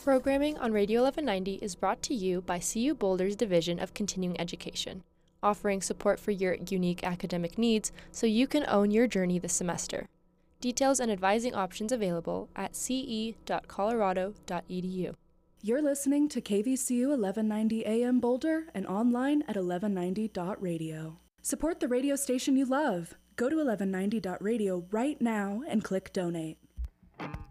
Programming on Radio 1190 is brought to you by CU Boulder's Division of Continuing Education, offering support for your unique academic needs so you can own your journey this semester. Details and advising options available at ce.colorado.edu. You're listening to KVCU 1190 AM Boulder and online at 1190.radio. Support the radio station you love. Go to 1190.radio right now and click donate.